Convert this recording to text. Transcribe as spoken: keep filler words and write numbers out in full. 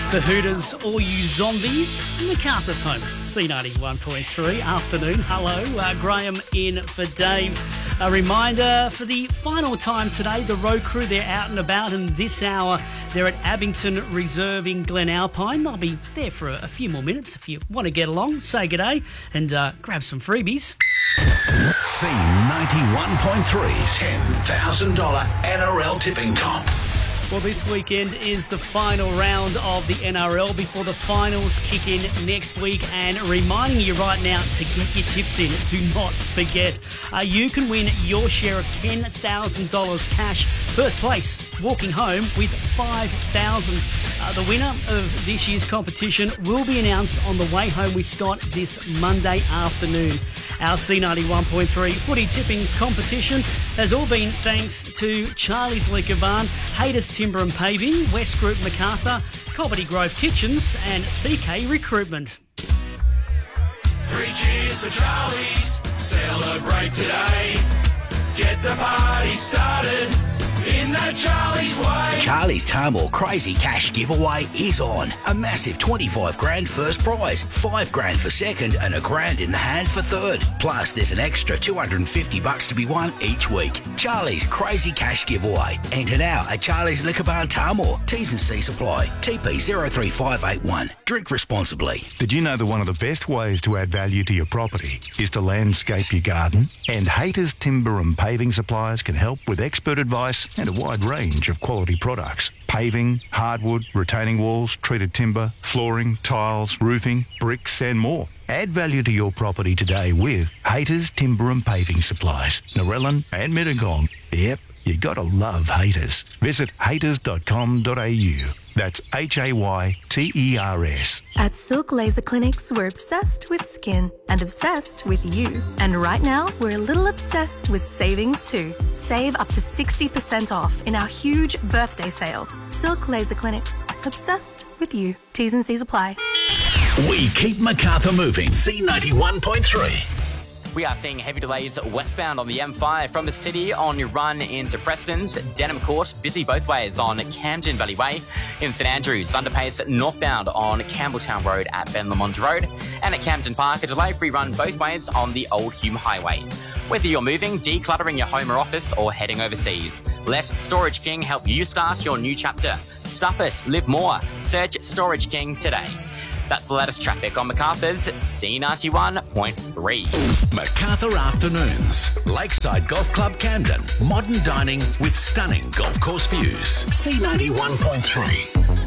The Hooters, all you zombies. MacArthur's home, C ninety-one point three. Afternoon. Hello, uh, Graham in for Dave. A reminder for the final time today, the road crew, they're out and about, and this hour they're at Abington Reserve in Glen Alpine. They'll be there for a, a few more minutes. If you want to get along, say g'day and uh, grab some freebies. C ninety-one point three's ten thousand dollars N R L tipping comp. Well, this weekend is the final round of the N R L before the finals kick in next week. And reminding you right now to get your tips in. Do not forget, uh, you can win your share of ten thousand dollars cash. First place, walking home with five thousand dollars. Uh, the winner of this year's competition will be announced on the way home with Scott this Monday afternoon. Our C ninety-one point three footy tipping competition has all been thanks to Charlie's Liquor Barn, Haters Timber and Paving, West Group MacArthur, Cobbitty Grove Kitchens and C K Recruitment. Three cheers for Charlie's, celebrate today. Get the party started in that Charlie's way. Charlie's Tamworth Crazy Cash giveaway is on. A massive twenty-five grand first prize, five grand for second and a grand in the hand for third. Plus there's an extra two hundred fifty bucks to be won each week. Charlie's Crazy Cash giveaway. Enter now at Charlie's Liquor Barn Tamworth. T's and C's apply. T P zero three five eight one. Drink responsibly. Did you know that one of the best ways to add value to your property is to landscape your garden? And Haters Timber and Paving Suppliers can help with expert advice and a wide range of quality products. Paving, hardwood, retaining walls, treated timber, flooring, tiles, roofing, bricks and more. Add value to your property today with Haters Timber and Paving Supplies. Narellan and Mittagong. Yep, you gotta love Haters. Visit haters dot com dot a u. That's H A Y T E R S. At Silk Laser Clinics, we're obsessed with skin and obsessed with you. And right now, we're a little obsessed with savings too. Save up to sixty percent off in our huge birthday sale. Silk Laser Clinics, obsessed with you. T's and C's apply. We keep MacArthur moving. C ninety-one point three. We are seeing heavy delays westbound on the M five from the city on your run into Preston's. Denham Court, busy both ways on Camden Valley Way. In St Andrews, underpace northbound on Campbelltown Road at Ben Lamond Road. And at Camden Park, a delay-free run both ways on the Old Hume Highway. Whether you're moving, decluttering your home or office, or heading overseas, let Storage King help you start your new chapter. Stuff it, live more. Search Storage King today. That's the latest traffic on MacArthur's C ninety-one point three. MacArthur Afternoons. Lakeside Golf Club Camden. Modern dining with stunning golf course views. C ninety-one point three.